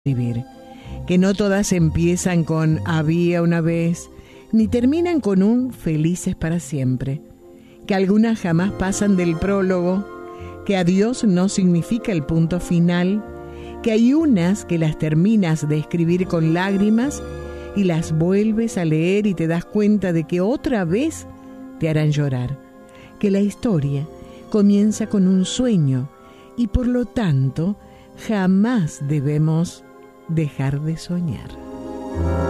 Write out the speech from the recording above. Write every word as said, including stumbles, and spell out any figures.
Vivir, que no todas empiezan con había una vez, ni terminan con un felices para siempre, que algunas jamás pasan del prólogo, que adiós no significa el punto final, que hay unas que las terminas de escribir con lágrimas y las vuelves a leer y te das cuenta de que otra vez te harán llorar, que la historia comienza con un sueño y por lo tanto jamás debemos dejar de soñar.